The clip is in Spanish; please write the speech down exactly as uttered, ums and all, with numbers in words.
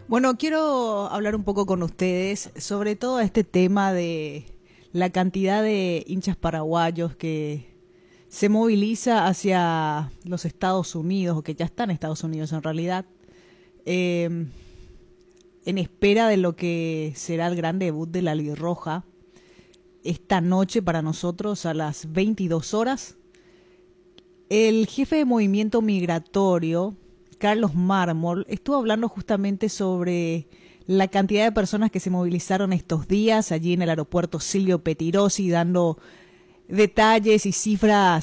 Bueno, quiero hablar un poco con ustedes sobre todo este tema de la cantidad de hinchas paraguayos que se moviliza hacia los Estados Unidos, o que ya están en Estados Unidos en realidad, eh, en espera de lo que será el gran debut de la Roja esta noche para nosotros a las veintidós horas. El jefe de movimiento migratorio, Carlos Mármol, estuvo hablando justamente sobre la cantidad de personas que se movilizaron estos días allí en el aeropuerto Silvio Pettirossi, dando detalles y cifras